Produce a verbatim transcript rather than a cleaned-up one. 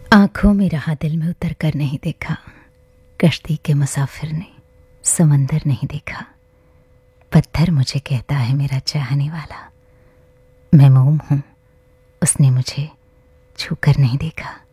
आंखों में रहा दिल में उतर कर नहीं देखा, कश्ती के मुसाफिर ने समंदर नहीं देखा। पत्थर मुझे कहता है मेरा चाहने वाला, मैं मोम हूँ उसने मुझे छू कर नहीं देखा।